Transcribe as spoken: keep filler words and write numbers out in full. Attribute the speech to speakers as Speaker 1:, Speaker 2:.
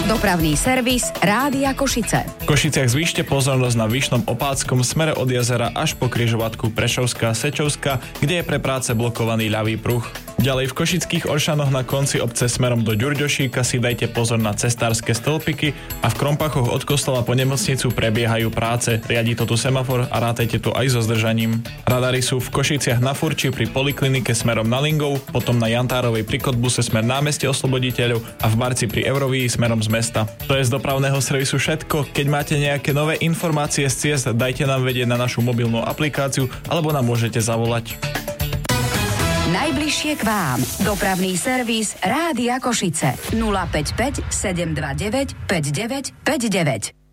Speaker 1: Dopravný servis Rádia Košice.
Speaker 2: V Košiciach zvýšte pozornosť na Vyšnom Opáckom smere od jazera až po križovatku Prešovská Sečovská, kde je pre práce blokovaný ľavý pruh. Ďalej v Košických Oršanoch na konci obce smerom do Ďurďošíka si dajte pozor na cestárske stĺpiky a v Krompachoch od kostola po nemocnicu prebiehajú práce. Riadi to tu semafor a rátajte tu aj so zdržaním. Radary sú v Košiciach na Furči pri poliklinike smerom na Lingov, potom na Jantárovej pri Kotbuse smer námestie Osloboditeľov a v Barci pri Eurovii smerom z mesta. To je z dopravného servisu všetko. Keď máte nejaké nové informácie z ciest, dajte nám vedieť na našu mobilnú aplikáciu alebo nám môžete zavolať.
Speaker 1: Najbližšie k vám. Dopravný servis Rádia Košice. nula päť päť sedem dva deväť päť deväť päť deväť.